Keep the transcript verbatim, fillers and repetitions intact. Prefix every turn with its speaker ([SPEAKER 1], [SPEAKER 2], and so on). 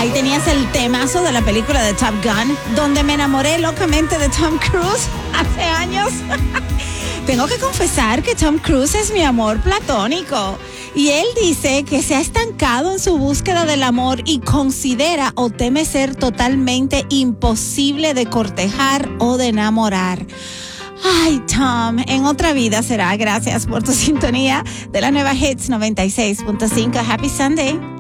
[SPEAKER 1] Ahí tenías el temazo de la película de Top Gun, donde me enamoré locamente de Tom Cruise hace años. Tengo que confesar que Tom Cruise es mi amor platónico. Y él dice que se ha estancado en su búsqueda del amor y considera o teme ser totalmente imposible de cortejar o de enamorar. Ay, Tom, en otra vida será. Gracias por tu sintonía de la nueva Hits noventa y seis punto cinco. Happy Sunday.